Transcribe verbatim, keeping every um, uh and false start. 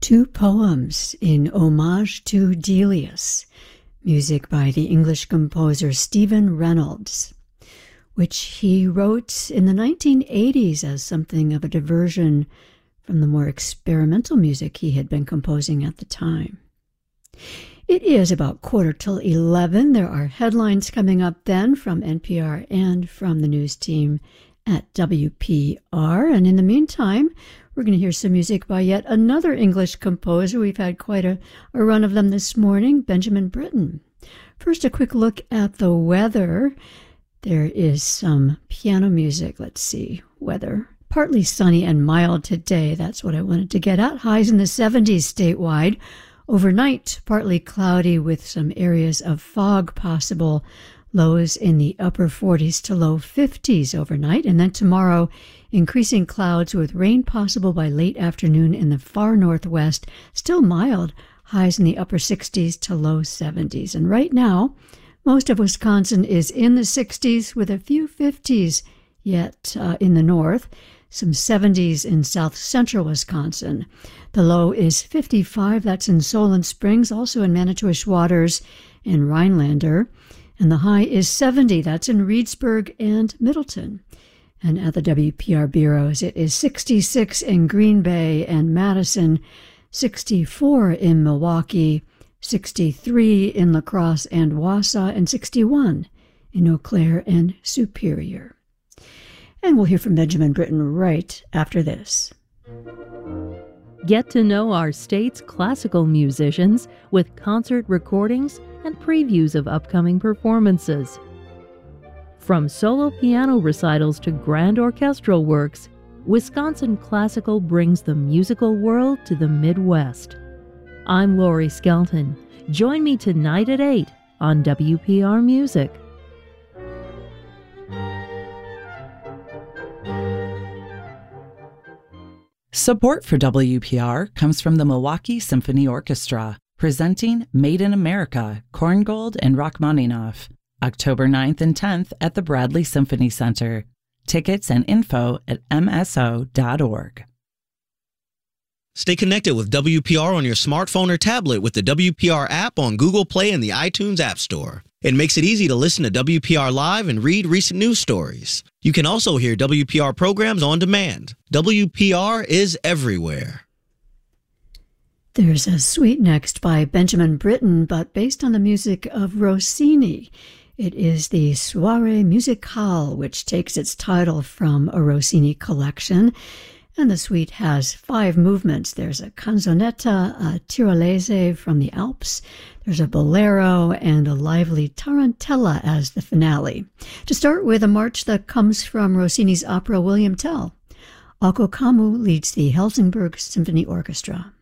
Two poems in homage to Delius, music by the English composer Stephen Reynolds, which he wrote in the nineteen eighties as something of a diversion from the more experimental music he had been composing at the time. It is about quarter till eleven. There are headlines coming up then from N P R and from the news team at W P R. And in the meantime, we're going to hear some music by yet another English composer. We've had quite a, a run of them this morning, Benjamin Britten. First, a quick look at the weather. There is some piano music. Let's see. Weather. Partly sunny and mild today. That's what I wanted to get at. Highs in the seventies statewide. Overnight, partly cloudy with some areas of fog possible. Lows in the upper forties to low fifties overnight. And then tomorrow, increasing clouds with rain possible by late afternoon in the far northwest. Still mild. Highs in the upper sixties to low seventies. And right now, most of Wisconsin is in the sixties with a few fifties yet uh, in the north. Some seventies in south central Wisconsin. The low is fifty-five. That's in Solon Springs, also in Manitowish Waters and Rhinelander. And the high is seventy. That's in Reedsburg and Middleton. And at the W P R bureaus, it is sixty-six in Green Bay and Madison, sixty-four in Milwaukee, sixty-three in La Crosse and Wausau, and sixty-one in Eau Claire and Superior. And we'll hear from Benjamin Britten right after this. Get to know our state's classical musicians with concert recordings and previews of upcoming performances. From solo piano recitals to grand orchestral works, Wisconsin Classical brings the musical world to the Midwest. I'm Lori Skelton. Join me tonight at eight on W P R Music. Support for W P R comes from the Milwaukee Symphony Orchestra, presenting Made in America, Korngold and Rachmaninoff, October ninth and tenth at the Bradley Symphony Center. Tickets and info at m s o dot org. Stay connected with W P R on your smartphone or tablet with the W P R app on Google Play and the iTunes App Store. It makes it easy to listen to W P R Live and read recent news stories. You can also hear W P R programs on demand. W P R is everywhere. There's a suite next by Benjamin Britten, but based on the music of Rossini. It is the Soirée Musicale, which takes its title from a Rossini collection. And the suite has five movements. There's a canzonetta, a tirolese from the Alps. There's a bolero and a lively tarantella as the finale. To start with, a march that comes from Rossini's opera William Tell. Alko Kamu leads the Helsingborg Symphony Orchestra.